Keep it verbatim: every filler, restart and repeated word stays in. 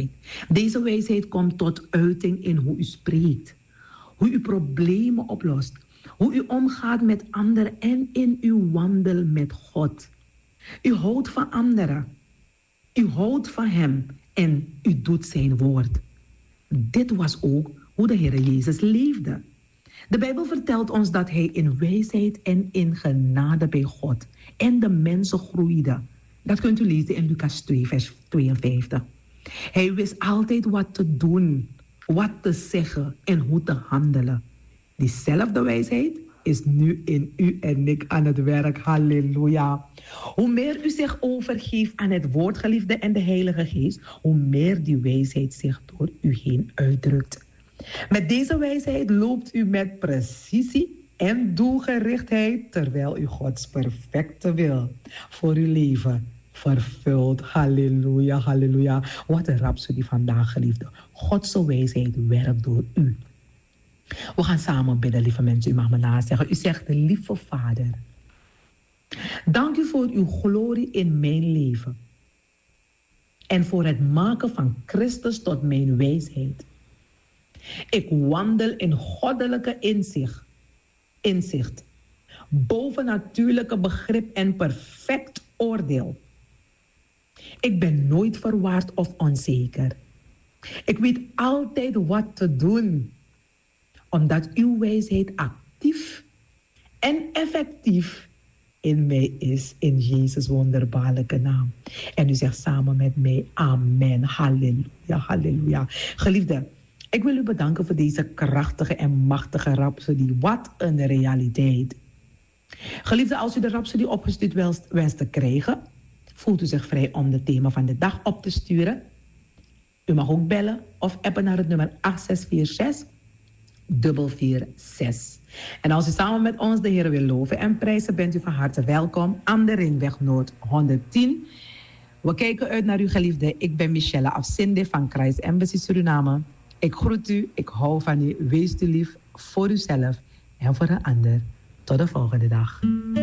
wijsheid. Deze wijsheid komt tot uiting in hoe u spreekt, hoe u problemen oplost, hoe u omgaat met anderen en in uw wandel met God. U houdt van anderen, u houdt van Hem en u doet zijn woord. Dit was ook hoe de Heer Jezus leefde. De Bijbel vertelt ons dat Hij in wijsheid en in genade bij God en de mensen groeide. Dat kunt u lezen in Lucas twee, vers tweeënvijftig. Hij wist altijd wat te doen, wat te zeggen en hoe te handelen. Diezelfde wijsheid is nu in u en ik aan het werk. Halleluja. Hoe meer u zich overgeeft aan het woord, geliefde, en de Heilige Geest, hoe meer die wijsheid zich door u heen uitdrukt. Met deze wijsheid loopt u met precisie en doelgerichtheid, terwijl u Gods perfecte wil voor uw leven vervult. Halleluja, halleluja. Wat een rapsodie vandaag, geliefde. Gods wijsheid werkt door u. We gaan samen bidden, lieve mensen. U mag me nazeggen. U zegt, lieve Vader, dank u voor uw glorie in mijn leven. En voor het maken van Christus tot mijn wijsheid. Ik wandel in goddelijke inzicht, inzicht, bovennatuurlijke begrip en perfect oordeel. Ik ben nooit verward of onzeker. Ik weet altijd wat te doen, omdat uw wijsheid actief en effectief in mij is, in Jezus' wonderbaarlijke naam. En u zegt samen met mij, amen, halleluja, halleluja. Geliefde, ik wil u bedanken voor deze krachtige en machtige rapsodie. Wat een realiteit. Geliefde, als u de rapsodie opgestuurd wenst te krijgen, voelt u zich vrij om het thema van de dag op te sturen. U mag ook bellen of appen naar het nummer acht zes vier zes vier vier zes. En als u samen met ons de Heer wil loven en prijzen, bent u van harte welkom aan de Ringweg Noord honderdtien. We kijken uit naar uw geliefde. Ik ben Michelle Afsinde van Christ Embassy Suriname. Ik groet u, ik hou van u, wees u lief voor uzelf en voor een ander. Tot de volgende dag.